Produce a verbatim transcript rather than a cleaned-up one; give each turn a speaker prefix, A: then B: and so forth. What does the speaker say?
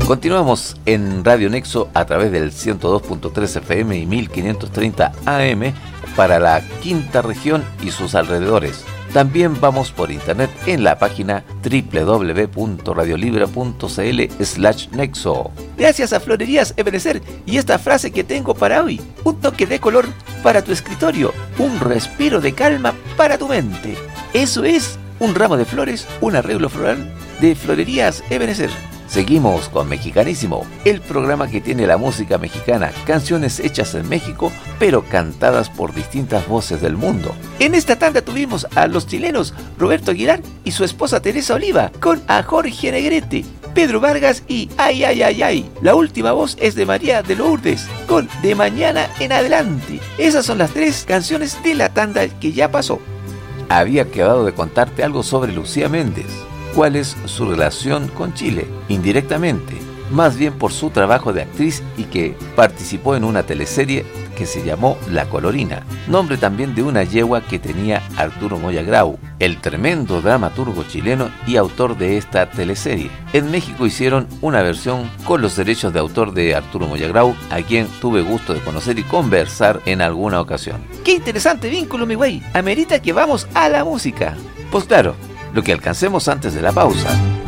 A: Continuamos en Radio Nexo a través del ciento dos punto tres F M y mil quinientos treinta A M para la quinta región y sus alrededores. También vamos por internet en la página doble u doble u doble u punto radiolibre punto c l slash nexo.
B: Gracias a Florerías Ebenecer y esta frase que tengo para hoy: un toque de color para tu escritorio, un respiro de calma para tu mente. Eso es un ramo de flores, un arreglo floral de Florerías Ebenecer.
A: Seguimos con Mexicanísimo, el programa que tiene la música mexicana, canciones hechas en México, pero cantadas por distintas voces del mundo.
B: En esta tanda tuvimos a los chilenos Roberto Aguilar y su esposa Teresa Oliva, con a Jorge Negrete, Pedro Vargas y Ay Ay Ay Ay. La última voz es de María de Lourdes, con De Mañana en Adelante. Esas son las tres canciones de la tanda que ya pasó.
A: Había quedado de contarte algo sobre Lucía Méndez. ¿Cuál es su relación con Chile? Indirectamente, más bien por su trabajo de actriz y que participó en una teleserie que se llamó La Colorina, nombre también de una yegua que tenía Arturo Moya Grau, el tremendo dramaturgo chileno y autor de esta teleserie. En México hicieron una versión con los derechos de autor de Arturo Moya Grau, a quien tuve gusto de conocer y conversar en alguna ocasión.
B: ¡Qué interesante vínculo, mi güey! Amerita que vamos a la música.
A: Pues claro, lo que alcancemos antes de la pausa.